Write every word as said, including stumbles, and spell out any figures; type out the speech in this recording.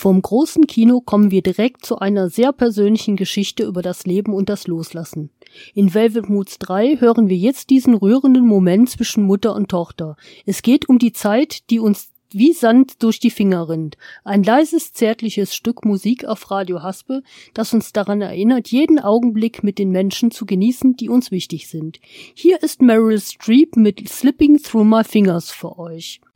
Vom großen Kino kommen wir direkt zu einer sehr persönlichen Geschichte über das Leben und das Loslassen. In Velvet Moods drei hören wir jetzt diesen rührenden Moment zwischen Mutter und Tochter. Es geht um die Zeit, die uns wie Sand durch die Finger rinnt. Ein leises, zärtliches Stück Musik auf Radio Haspe, das uns daran erinnert, jeden Augenblick mit den Menschen zu genießen, die uns wichtig sind. Hier ist Meryl Streep mit Slipping Through My Fingers für euch.